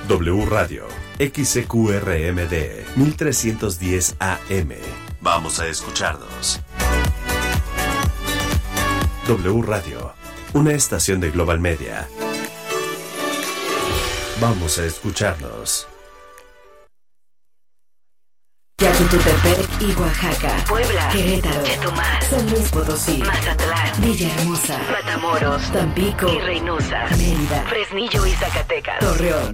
W Radio, XCQRMD, 1310 AM. Vamos a escucharnos. W Radio, una estación de Global Media. Vamos a escucharnos. Yacutepec y Oaxaca, Puebla, Querétaro, Chetumal, San Luis Potosí, Mazatlán, Villahermosa, Matamoros, Tampico y Reynosa, Mérida, Fresnillo y Zacatecas, Torreón,